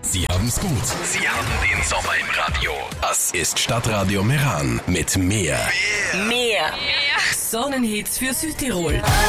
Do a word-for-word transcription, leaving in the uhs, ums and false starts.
Sie haben's gut. Sie haben den Sommer im Radio. Das ist Stadtradio Meran mit mehr. Mehr. Sonnenhits für Südtirol.